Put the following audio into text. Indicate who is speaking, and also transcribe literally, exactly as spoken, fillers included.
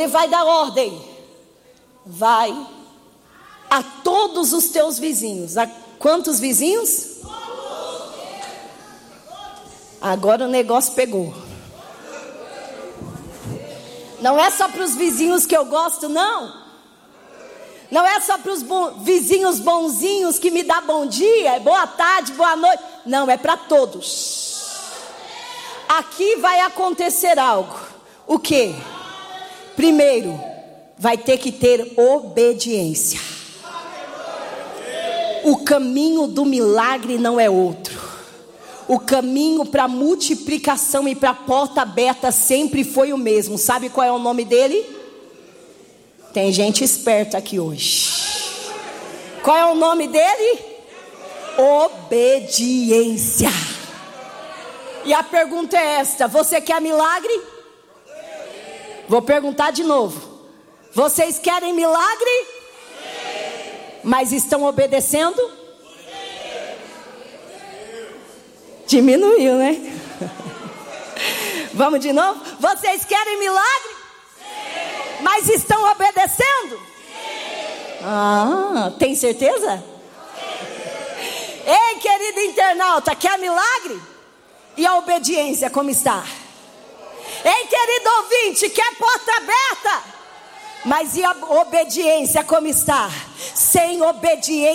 Speaker 1: Ele vai dar ordem. Vai a todos os teus vizinhos. A quantos vizinhos? Agora o negócio pegou. Não é só para os vizinhos que eu gosto, não. Não é só para os bo- vizinhos bonzinhos que me dão bom dia, boa tarde, boa noite. Não, é para todos. Aqui vai acontecer algo. O quê? Primeiro, vai ter que ter obediência. O caminho do milagre não é outro. O caminho para multiplicação e para porta aberta sempre foi o mesmo. Sabe qual é o nome dele? Tem gente esperta aqui hoje. Qual é o nome dele? Obediência. E a pergunta é esta: você quer milagre? Vou perguntar de novo. Vocês querem milagre? Mas estão obedecendo? Diminuiu, né? Vamos de novo? Vocês querem milagre? Sim. Mas estão obedecendo? Sim. Ah, tem certeza? Sim. Ei, querido internauta, quer milagre? E a obediência como está? Ei, querido ouvinte, quer porta aberta? Mas e a obediência como está? Sem obediência